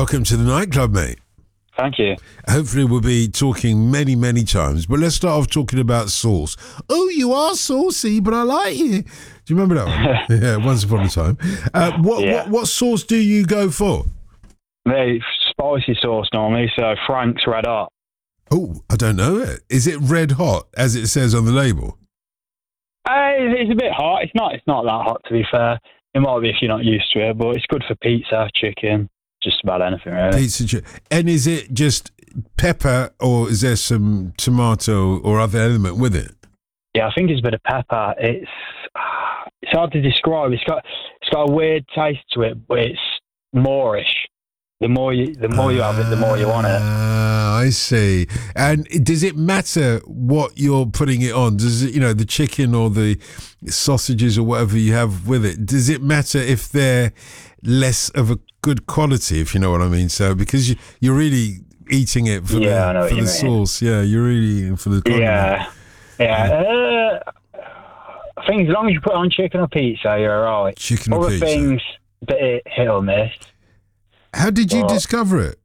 welcome to the nightclub, mate. Thank you. Hopefully we'll be talking many, many times, but let's start off talking about sauce. Oh, you are saucy, but I like you. Do you remember that one? Yeah, once upon a time. What sauce do you go for? Mate, spicy sauce normally, so Frank's Red Hot. Oh, I don't know it. Is it red hot, as it says on the label? It's a bit hot. It's not that hot, to be fair. It might be if you're not used to it, but it's good for pizza, chicken, just about anything, really. Pizza, and is it just pepper, or is there some tomato or other element with it? Yeah, I think it's a bit of pepper. It's hard to describe. It's got a weird taste to it, but it's Moorish. The more you have it, the more you want it. I see. And does it matter what you're putting it on? Does it, the chicken or the sausages or whatever you have with it, does it matter if they're less of a good quality, if you know what I mean? So because you're really eating it for the sauce. Yeah, you're really eating for the condiment. Yeah. I think as long as you put on chicken or pizza, you're all right. Chicken or pizza. Other things, bit hit or miss. How did you discover it?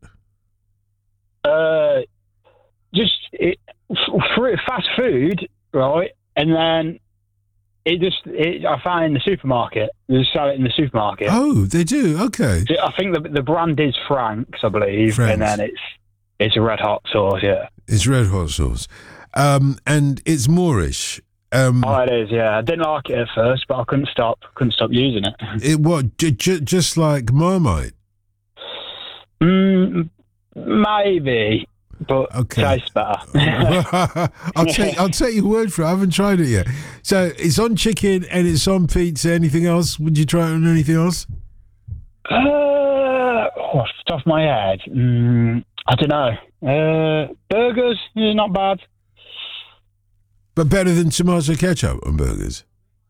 Fast food, right? And then I found it in the supermarket. They sell it in the supermarket. Oh, they do? Okay. I think the brand is Frank's, I believe. Frank's. And then it's a red hot sauce, yeah. It's red hot sauce. And it's Moorish. It is, yeah. I didn't like it at first, but I couldn't stop using it. Just like Marmite? Maybe, but tastes better. I'll take your word for it. I haven't tried it yet. So it's on chicken and it's on pizza. Anything else? Would you try it on anything else? Off the top of my head, I don't know. Burgers, not bad. But better than tomato ketchup on burgers?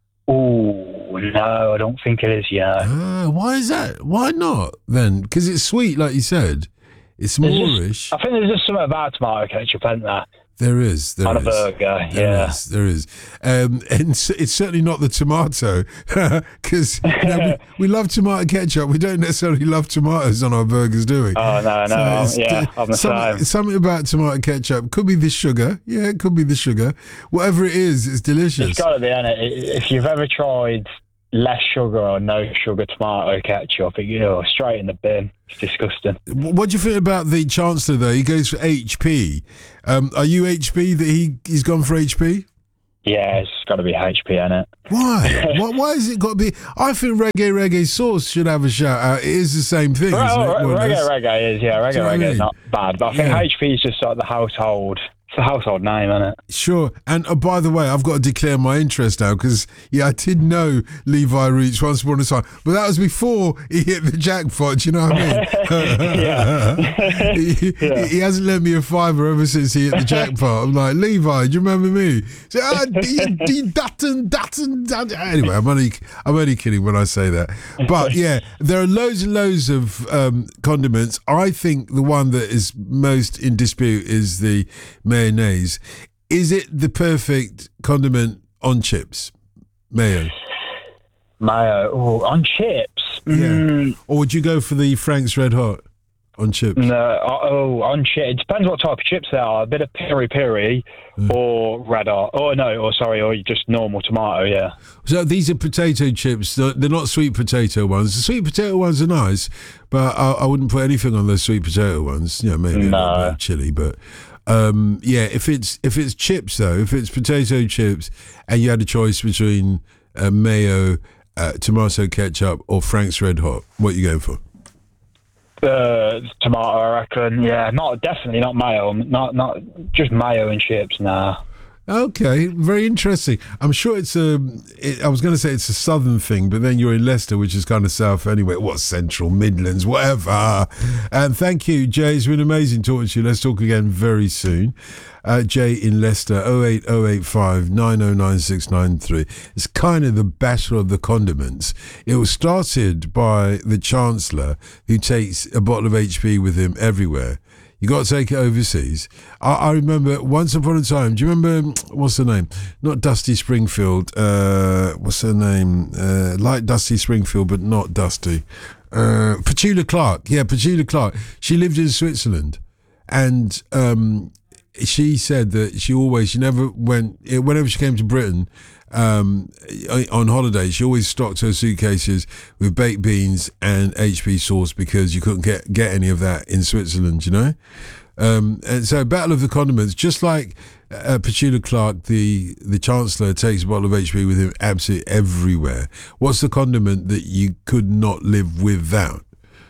Oh, no, I don't think it is, why is that? Why not, then? Because it's sweet, like you said. It's Moorish. I think there's just something about tomato ketchup, isn't there? There is. On a burger, There is. And it's certainly not the tomato, because we love tomato ketchup. We don't necessarily love tomatoes on our burgers, do we? Oh, no. I'm the same. Something about tomato ketchup. Could be the sugar. Yeah, it could be the sugar. Whatever it is, it's delicious. It's got to be, isn't it? If you've ever tried less sugar or no sugar tomato ketchup, straight in the bin. It's disgusting. What do you think about the Chancellor, though? He goes for HP. Are you HP that he's gone for HP? Yeah, it's got to be HP, innit? Why? Why has it got to be? I think reggae sauce should have a shout out. It is the same thing, isn't it? Reggae is, yeah. Reggae is not bad, but I think HP is just like the household. It's a household name, isn't it? Sure. And by the way, I've got to declare my interest now because, I did know Levi Roots once upon a time, but that was before he hit the jackpot, you know what I mean? He hasn't lent me a fiver ever since he hit the jackpot. I'm like, Levi, do you remember me? So, Dutton. Anyway, I'm only kidding when I say that. But yeah, there are loads and loads of condiments. I think the one that is most in dispute is the mayonnaise. Is it the perfect condiment on chips? Mayo. Oh, on chips? Yeah. Or would you go for the Frank's Red Hot on chips? No, on chips. It depends what type of chips they are. A bit of peri-peri or Red Hot. Or just normal tomato, yeah. So these are potato chips. They're not sweet potato ones. The sweet potato ones are nice, but I wouldn't put anything on those sweet potato ones. Maybe a little bit of chili, but... if it's chips though, if it's potato chips and you had a choice between mayo, tomato ketchup or Frank's Red Hot, what are you going for? Tomato, I reckon. Yeah, definitely not mayo. Not just mayo and chips. Nah. Okay, very interesting. I'm sure I was going to say it's a southern thing, but then you're in Leicester, which is kind of south anyway. What, central, Midlands, whatever. And thank you, Jay. It's been amazing talking to you. Let's talk again very soon. Jay in Leicester, 08085 909693. It's kind of the battle of the condiments. It was started by the Chancellor, who takes a bottle of HP with him everywhere. You got to take it overseas. I remember once upon a time. Do you remember what's her name? Not Dusty Springfield. What's her name? Like Dusty Springfield, but not Dusty. Petula Clark. Yeah, Petula Clark. She lived in Switzerland, and she said that she never went, whenever she came to Britain on holiday, she always stocked her suitcases with baked beans and HP sauce because you couldn't get any of that in Switzerland, you know? And so Battle of the Condiments, just like Petula Clark, the Chancellor, takes a bottle of HP with him absolutely everywhere. What's the condiment that you could not live without?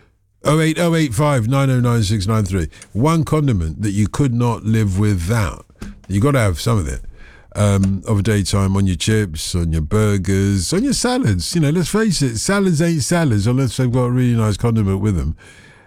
08085 909 693. One condiment that you could not live without. You got to have some of it. Of a daytime on your chips, on your burgers, on your salads. You know, let's face it, salads ain't salads unless they've got a really nice condiment with them.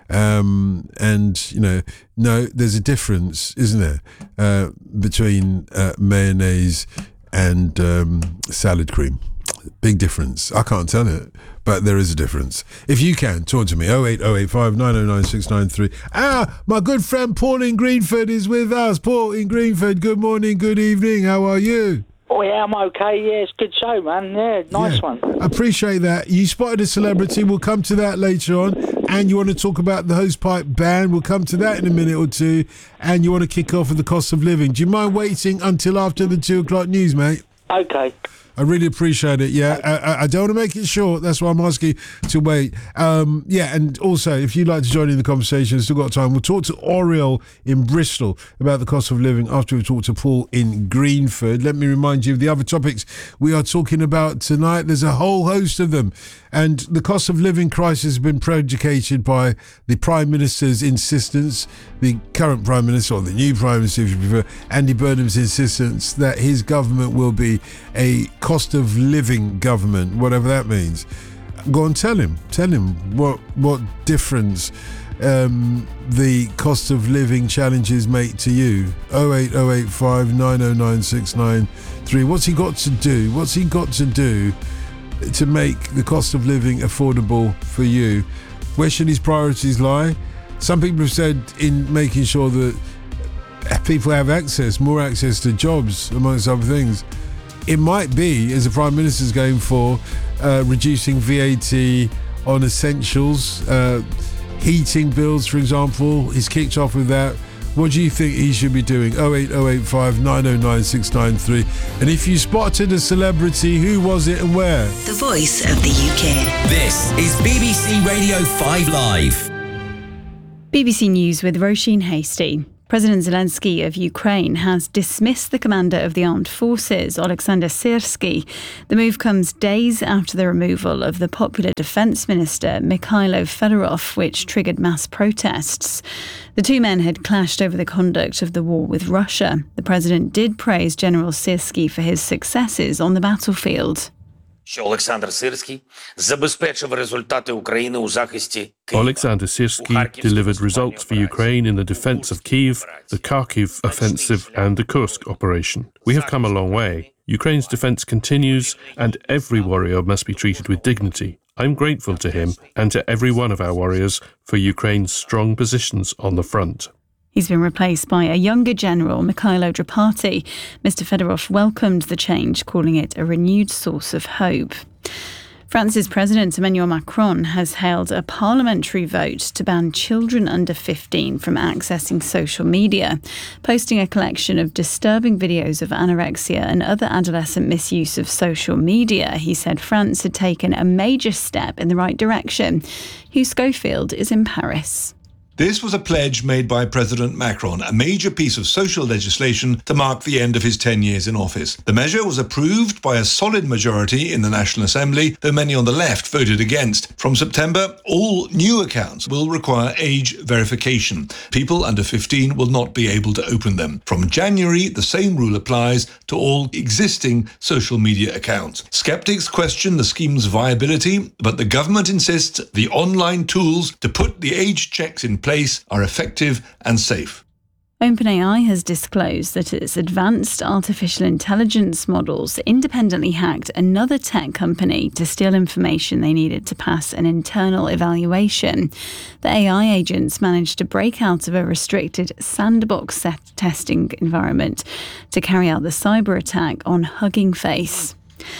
And, you know, no, there's a difference, isn't there, between mayonnaise and salad cream. Big difference. I can't tell it, but there is a difference. If you can, talk to me. 08085 909 693. My good friend Paul in Greenford is with us. Paul in Greenford, good morning, good evening. How are you? Oh, yeah, I'm okay. Yeah, it's a good show, man. Yeah, nice one. I appreciate that. You spotted a celebrity. We'll come to that later on. And you want to talk about the Hosepipe ban. We'll come to that in a minute or two. And you want to kick off with the cost of living. Do you mind waiting until after the 2 o'clock news, mate? Okay. I really appreciate it. Yeah, I don't want to make it short. That's why I'm asking to wait. Yeah, and also, if you'd like to join in the conversation, still got time. We'll talk to Oriel in Bristol about the cost of living after we talk to Paul in Greenford. Let me remind you of the other topics we are talking about tonight. There's a whole host of them. And the cost of living crisis has been predicated by the Prime Minister's insistence, the current Prime Minister, or the new Prime Minister, if you prefer, Andy Burnham's insistence that his government will be a cost of living government, whatever that means. Go and tell him what difference the cost of living challenges make to you. 08085 909 693. What's he got to do? What's he got to do to make the cost of living affordable for you? Where should his priorities lie? Some people have said in making sure that people have more access to jobs, amongst other things. It might be, as the Prime Minister's going for, reducing VAT on essentials, heating bills, for example. He's kicked off with that. What do you think he should be doing? 08085 909 693. And if you spotted a celebrity, who was it and where? The Voice of the UK. This is BBC Radio 5 Live. BBC News with Roisin Hasty. President Zelensky of Ukraine has dismissed the commander of the armed forces, Oleksandr Syrsky. The move comes days after the removal of the popular defence minister, Mikhailo Fedorov, which triggered mass protests. The two men had clashed over the conduct of the war with Russia. The president did praise General Syrsky for his successes on the battlefield. Oleksandr Syrsky delivered results for Ukraine in the defence of Kyiv, the Kharkiv offensive and the Kursk operation. We have come a long way. Ukraine's defence continues and every warrior must be treated with dignity. I'm grateful to him and to every one of our warriors for Ukraine's strong positions on the front. He's been replaced by a younger general, Mikhailo Drapati. Mr. Fedorov welcomed the change, calling it a renewed source of hope. France's President Emmanuel Macron has held a parliamentary vote to ban children under 15 from accessing social media, posting a collection of disturbing videos of anorexia and other adolescent misuse of social media. He said France had taken a major step in the right direction. Hugh Schofield is in Paris. This was a pledge made by President Macron, a major piece of social legislation to mark the end of his 10 years in office. The measure was approved by a solid majority in the National Assembly, though many on the left voted against. From September, all new accounts will require age verification. People under 15 will not be able to open them. From January, the same rule applies to all existing social media accounts. Skeptics question the scheme's viability, but the government insists the online tools to put the age checks in place are effective and safe. OpenAI has disclosed that its advanced artificial intelligence models independently hacked another tech company to steal information they needed to pass an internal evaluation. The AI agents managed to break out of a restricted sandbox testing environment to carry out the cyber attack on Hugging Face.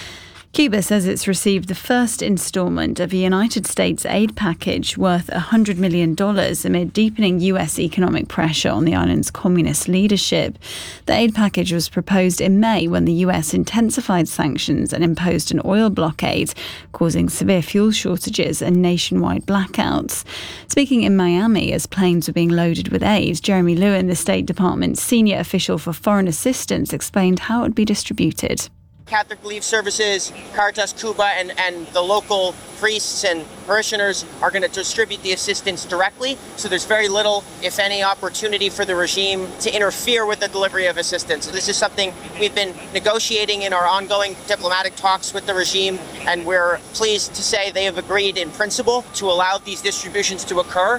Cuba says it's received the first instalment of a United States aid package worth $100 million amid deepening US economic pressure on the island's communist leadership. The aid package was proposed in May when the US intensified sanctions and imposed an oil blockade, causing severe fuel shortages and nationwide blackouts. Speaking in Miami as planes were being loaded with aid, Jeremy Lewin, the State Department's senior official for foreign assistance, explained how it would be distributed. Catholic Relief Services, Caritas Cuba, and the local priests and parishioners are going to distribute the assistance directly. So there's very little, if any, opportunity for the regime to interfere with the delivery of assistance. This is something we've been negotiating in our ongoing diplomatic talks with the regime, and we're pleased to say they have agreed in principle to allow these distributions to occur.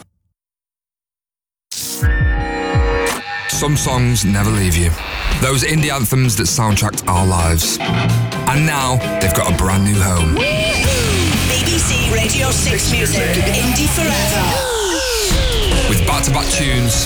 Some songs never leave you. Those indie anthems that soundtracked our lives. And now they've got a brand new home. BBC Radio 6 Music, Indie Forever. With back-to-back tunes,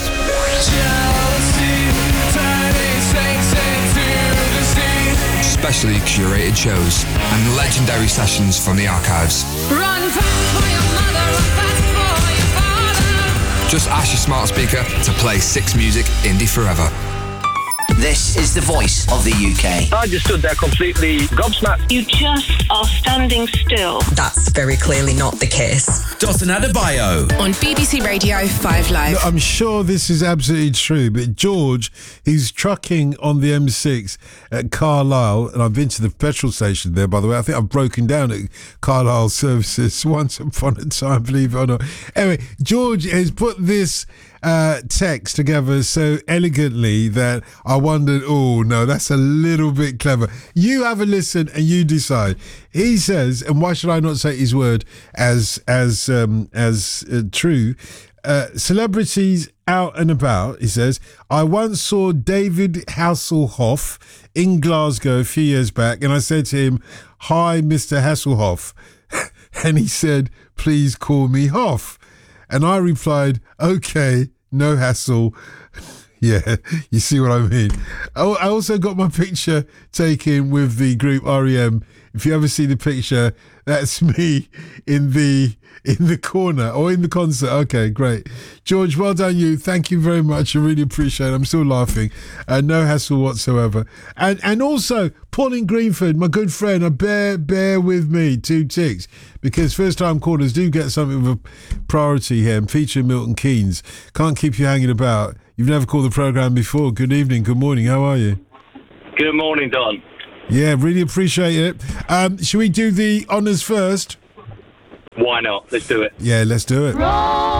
specially curated shows, and legendary sessions from the archives. Run fast for your mother, run fast for your father. Just ask your smart speaker to play 6 Music Indie Forever. This is the voice of the UK. I just stood there completely gobsmacked. You just are standing still. That's very clearly not the case. Dotun Adebayo. On BBC Radio 5 Live. Look, I'm sure this is absolutely true, but George, he's trucking on the M6 at Carlisle, and I've been to the petrol station there, by the way. I think I've broken down at Carlisle services once upon a time, believe it or not. Anyway, George has put this text together so elegantly that I wondered, oh no, that's a little bit clever. You have a listen and you decide. He says, and why should I not say his word as true? Celebrities out and about, he says, I once saw David Hasselhoff in Glasgow a few years back, and I said to him, "Hi, Mr. Hasselhoff," and he said, "Please call me Hoff." And I replied, "Okay, no hassle." Yeah, you see what I mean. I also got my picture taken with the group REM. If you ever see the picture, that's me in the corner or in the concert. Okay, great. George, well done you. Thank you very much. I really appreciate it. I'm still laughing. No hassle whatsoever. And also, Paul in Greenford, my good friend, bear with me, 2 ticks, because first-time callers do get something of a priority here. I'm featuring Milton Keynes. Can't keep you hanging about. You've never called the programme before. Good evening, good morning. How are you? Good morning, Don. Yeah, really appreciate it. Should we do the honours first? Why not? Let's do it. Yeah, let's do it.